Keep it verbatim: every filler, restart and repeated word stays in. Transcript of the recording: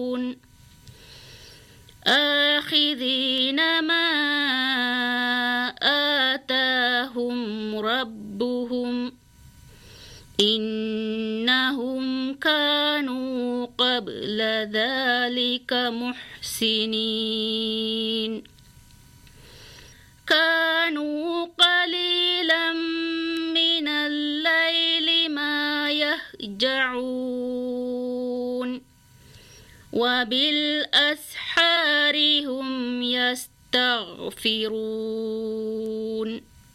آخذين ما آتاهم ربهم إنهم كانوا قبل ذلك محسنين كانوا قليلا من الليل ما يهجعون وبالأسحار هم يستغفرون